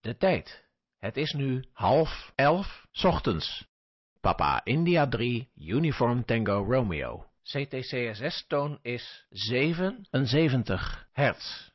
De tijd. Het is nu 10:30 ochtends. Papa India 3, Uniform Tango Romeo. CTCSS-toon is 77 hertz.